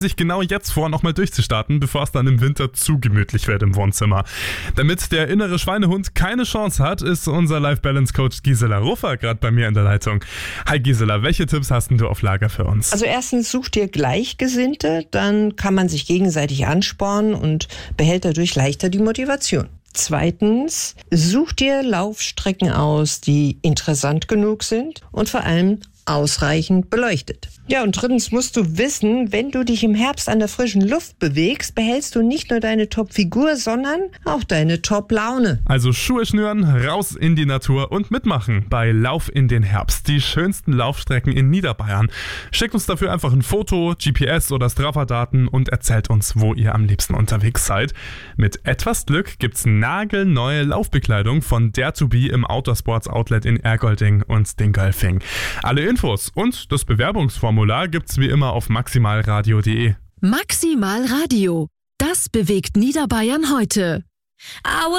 sich genau jetzt vor, nochmal durchzustarten, bevor es dann im Winter zu gemütlich wird im Wohnzimmer. Damit der innere Schweinehund keine Chance hat, ist unser Life-Balance-Coach Gisela Ruffer gerade bei mir in der Leitung. Hi Gisela, welche Tipps hast denn du auf Lager für uns? Also erstens, such dir Gleichgesinnte, dann kann man sich gegenseitig anspornen und behält dadurch leichter die Motivation. Zweitens, such dir Laufstrecken aus, die interessant genug sind und vor allem ausreichend beleuchtet. Ja, und drittens musst du wissen, wenn du dich im Herbst an der frischen Luft bewegst, behältst du nicht nur deine Top-Figur, sondern auch deine Top-Laune. Also Schuhe schnüren, raus in die Natur und mitmachen bei Lauf in den Herbst. Die schönsten Laufstrecken in Niederbayern. Schickt uns dafür einfach ein Foto, GPS oder Strava-Daten und erzählt uns, wo ihr am liebsten unterwegs seid. Mit etwas Glück gibt's nagelneue Laufbekleidung von Dare2Be im Outdoor-Sports Outlet in Ergolding und Dingolfing. Alle Infos und das Bewerbungsformular gibt's wie immer auf maximalradio.de. Maximal Radio. Das bewegt Niederbayern heute.